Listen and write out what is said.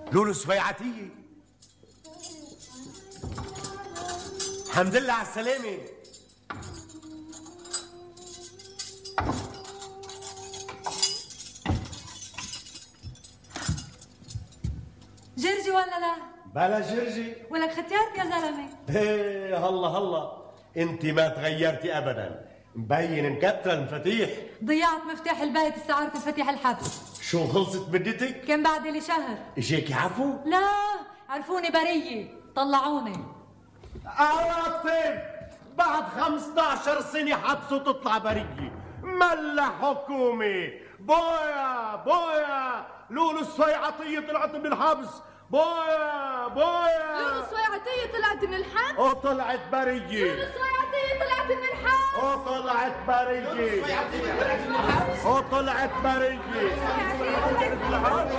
لولو السويعتية. الحمد لله على السلامة. جرجي ولا لا؟ بلا جرجي. ولك ختيارك يا زلمه. ايه هلا هلا، انت ما تغيرتي ابدا، مبين مكتره المفاتيح. ضيعت مفتاح البيت استعرت مفاتيح الحبس. شو خلصت مدتك؟ كان بعد لي شهر. اجاكي عفو؟ لا عرفوني بريه طلعوني. عرفتي بعد 15 سنه حبس وتطلع بريه؟ ملا حكومه. بويا بويا، لولو السويعطيه طلعت من الحبس. بويا بويا، لولو السويعطيه طلعت من الحبس. وطلعت بريه. لولو السويعطيه طلعت من الحبس. وطلعت بريه. وطلعت بريه.